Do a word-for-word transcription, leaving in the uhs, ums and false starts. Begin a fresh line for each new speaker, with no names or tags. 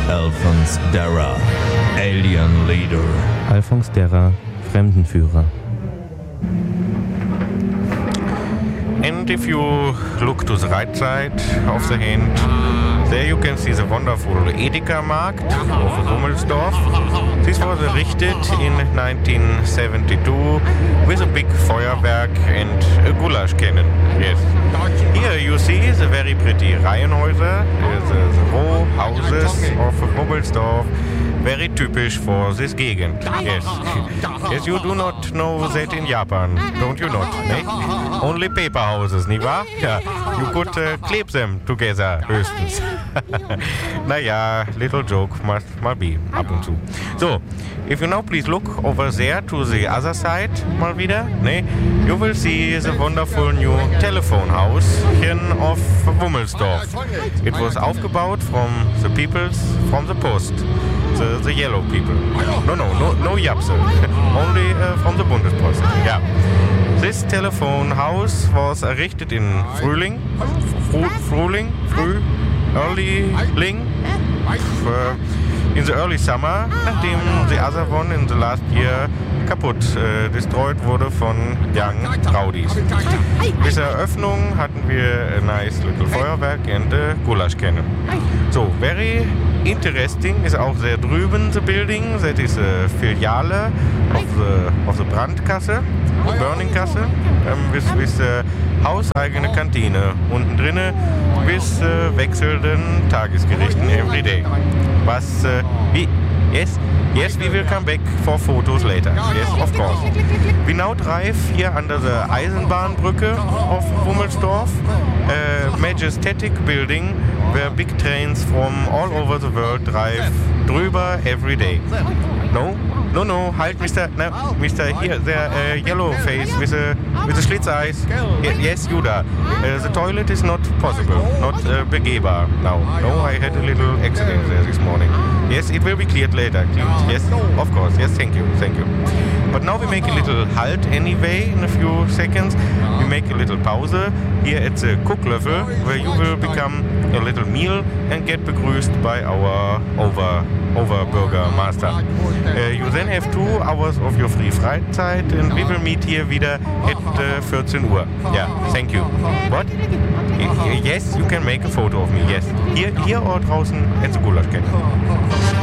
Alphonse Darra, Alien Leader.
Alphonse Darra, Fremdenführer.
And if you look to the right side of the hand, there you can see the wonderful Edeka Markt of Rummelsdorf. This was erected in nineteen seventy-two with a big Feuerwerk and a goulash cannon. Yes. Here you see the very pretty Reihenhäuser, the, the row houses of Rummelsdorf. Very typisch for this Gegend. Yes. Yes, you do not know that in Japan, don't you not? Ne? Only paper houses, nicht wahr? Ja. You could uh, clip them together, höchstens. Naja, little joke must mal be, ab und zu. So, if you now please look over there to the other side, mal wieder, ne? You will see the wonderful new telephone house here of Wummelsdorf. It was aufgebaut from the peoples from the post. The, the yellow people. No, no, no, no Japse. Only uh, from the Bundespost. Yeah. This telephone house was errichtet in Frühling, Fr Frühling, Früh, early Ling, uh, in the early summer, nachdem the other one in the last year kaputt, uh, destroyed wurde von Young Rowdies. Bis Eröffnung hatten wir a nice little Feuerwerk and a goulash cannon. So, very interesting is auch there drüben the building, that is a Filiale of the, of the Brandkasse, Burningkasse, um, with, with uh, hauseigene Kantine unten drinne, with uh, wechselnden Tagesgerichten every day. Was, uh, wie, yes, yes, we will come back for photos later, yes, of course. We now drive here under the Eisenbahnbrücke of Wummelsdorf, a majestic building where big trains from all over the world drive drüber every day. No, no, no, halt, Mister No, Mister Here, the uh, yellow face with a with a Schlitz eyes. Y yes, Judah. Uh, the toilet is not possible, not uh, begehbar now. No, I had a little accident there this morning. Yes, it will be cleared later. Cleaned. Yes, of course. Yes, thank you, thank you. But now we make a little halt anyway in a few seconds. We make a little pause here at the Cooklöffel, where you will become a little meal and get begrüßt by our over over burger master. Uh, you then have two hours of your free Freizeit and we will meet here wieder at uh, fourteen Uhr. Yeah, thank you. What? Y yes, you can make a photo of me. Yes. Here, here or draußen at the Goulash Cannon.